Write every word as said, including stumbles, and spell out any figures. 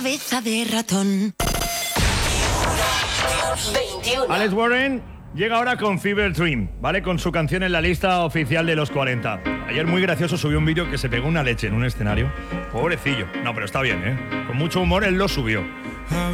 cabeza de ratón. veintiuno. Alex Warren llega ahora con Fever Dream, ¿vale? Con su canción en la lista oficial de los cuarenta. Ayer muy gracioso subió un vídeo que se pegó una leche en un escenario. Pobrecillo. No, pero está bien, ¿eh? Con mucho humor él lo subió.